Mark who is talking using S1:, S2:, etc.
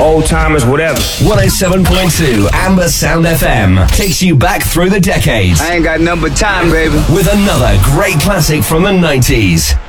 S1: old timers, whatever.
S2: 107.2 Amber Sound FM takes you back through the decades.
S3: I ain't got nothing but time, baby.
S2: With another great classic from the 90s.